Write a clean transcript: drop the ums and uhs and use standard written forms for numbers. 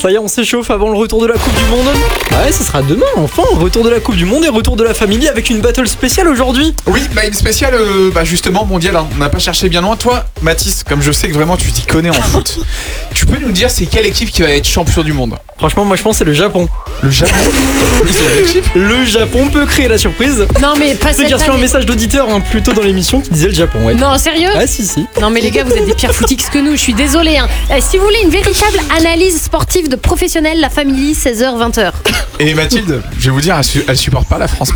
Ça y est, on s'échauffe avant le retour de la Coupe du Monde. Ouais, ce sera demain, enfin, retour de la Coupe du Monde et retour de la Family avec une battle spéciale aujourd'hui. Oui, une spéciale justement mondiale, hein. On n'a pas cherché bien loin. Toi, Mathis, comme je sais que vraiment tu t'y connais en foot, tu peux nous dire c'est quelle équipe qui va être champion du monde? Franchement, moi je pense que c'est le Japon. Le Japon? Ils ont une équipe? Le Japon peut créer la surprise. Non mais pas C'est cette qu'il y a reçu un année. message d'auditeur plus tôt dans l'émission qui disait le Japon, ouais. Non, sérieux? Ah si. Non mais les gars, vous êtes des pires footix que nous, je suis désolée. Si vous voulez une véritable analyse sportive de professionnels, la Family, 16h-20h. Et Mathilde, je vais vous dire, elle supporte pas la France.